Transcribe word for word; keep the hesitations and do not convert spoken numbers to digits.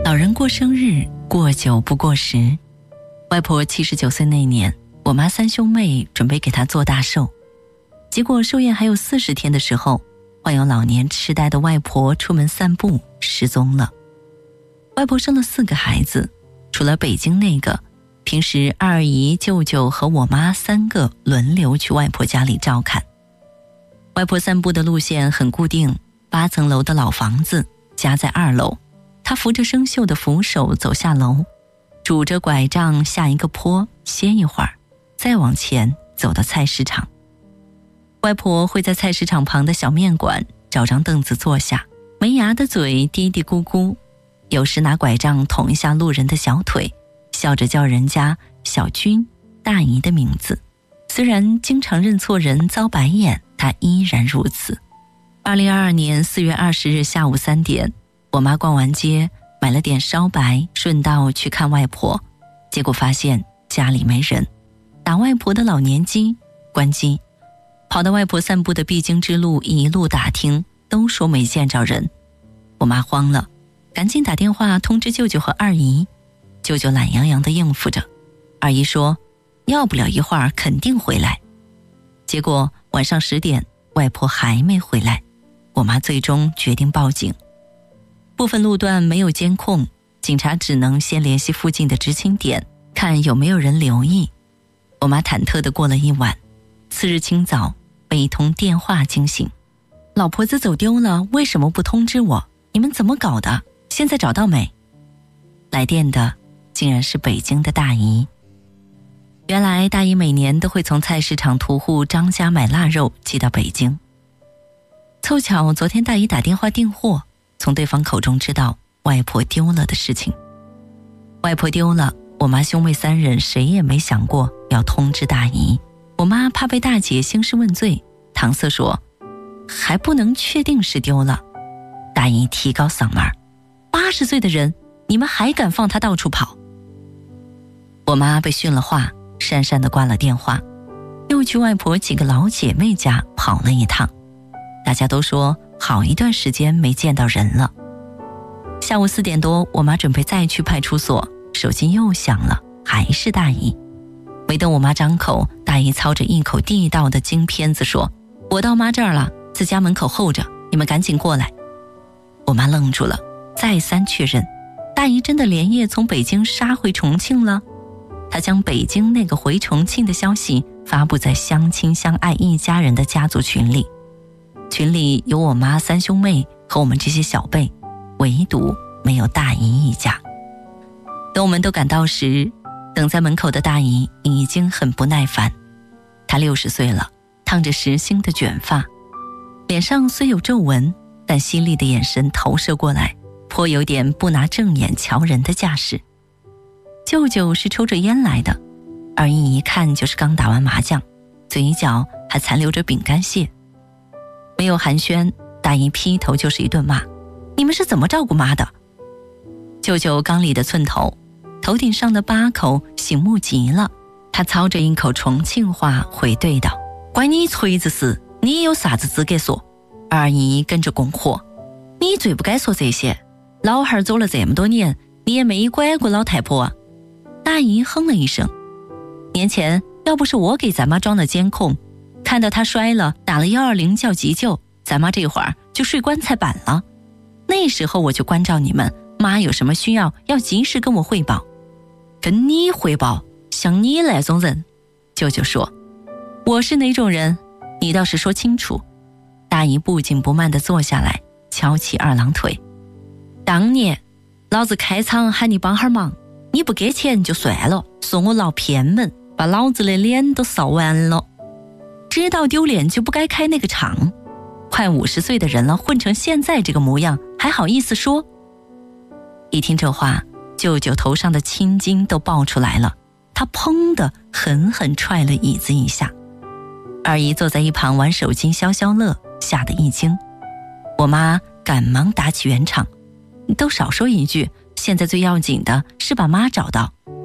老人过生日，过久不过时。外婆七十九岁那年，我妈三兄妹准备给她做大寿，结果寿宴还有四十天的时候，患有老年痴呆的外婆出门散步失踪了。外婆生了四个孩子，除了北京那个，平时二姨、舅舅和我妈三个轮流去外婆家里照看。外婆散步的路线很固定，八层楼的老房子，家在二楼。她扶着生锈的扶手走下楼，拄着拐杖下一个坡，歇一会儿，再往前走到菜市场。外婆会在菜市场旁的小面馆找张凳子坐下，没牙的嘴嘀嘀咕咕，有时拿拐杖捅一下路人的小腿，笑着叫人家小军、大姨的名字。虽然经常认错人遭白眼，她依然如此。二零二二年四月二十日下午三点，我妈逛完街，买了点烧白，顺道去看外婆，结果发现家里没人。打外婆的老年机关机，跑到外婆散步的必经之路，一路打听，都说没见着人。我妈慌了，赶紧打电话通知舅舅和二姨。舅舅懒洋洋地应付着，二姨说要不了一会儿肯定回来。结果晚上十点，外婆还没回来，我妈最终决定报警。部分路段没有监控，警察只能先联系附近的知青点，看有没有人留意。我妈忐忑地过了一晚，次日清早被一通电话惊醒：老婆子走丢了，为什么不通知我？你们怎么搞的？现在找到没？来电的竟然是北京的大姨。原来大姨每年都会从菜市场屠户张家买腊肉寄到北京。凑巧昨天大姨打电话订货，从对方口中知道外婆丢了的事情。外婆丢了，我妈兄妹三人谁也没想过要通知大姨。我妈怕被大姐兴师问罪，搪塞说还不能确定是丢了。大姨提高嗓门：八十岁的人，你们还敢放他到处跑？我妈被训了话，讪讪地挂了电话，又去外婆几个老姐妹家跑了一趟。大家都说好一段时间没见到人了。下午四点多，我妈准备再去派出所，手机又响了，还是大姨。没等我妈张口，大姨操着一口地道的京片子说：我到妈这儿了，在家门口候着，你们赶紧过来。我妈愣住了，再三确认，大姨真的连夜从北京杀回重庆了。她将北京那个回重庆的消息发布在相亲相爱一家人的家族群里，群里有我妈三兄妹和我们这些小辈，唯独没有大姨一家。等我们都赶到时，等在门口的大姨已经很不耐烦。她六十岁了，烫着实心的卷发，脸上虽有皱纹，但犀利的眼神投射过来，颇有点不拿正眼瞧人的架势。舅舅是抽着烟来的，二姨一看就是刚打完麻将，嘴角还残留着饼干屑。没有寒暄，大姨劈头就是一顿骂：你们是怎么照顾妈的？舅舅缸里的寸头，头顶上的疤口醒目极了，他操着一口重庆话回怼道：关你锤子事，你有啥子资格说？二姨跟着拱火：你最不该说这些，老汉儿走了这么多年，你也没管过老太婆啊。大姨哼了一声：年前要不是我给咱妈装了监控，看到她摔了，打了一二零叫急救，咱妈这会儿就睡棺材板了。那时候我就关照你们，妈有什么需要要及时跟我汇报。跟你汇报？像你那种人？舅舅说：我是哪种人？你倒是说清楚。大姨不紧不慢地坐下来，翘起二郎腿：当年老子开厂喊你帮哈忙，你不给钱就算了，说我闹偏门，把老子的脸都扫完了。知道丢脸就不该开那个厂，快五十岁的人了，混成现在这个模样，还好意思说？一听这话，舅舅头上的青筋都爆出来了，他砰的狠狠踹了椅子一下。二姨坐在一旁玩手机消消乐，吓得一惊。我妈赶忙打起圆场：你都少说一句，现在最要紧的是把妈找到，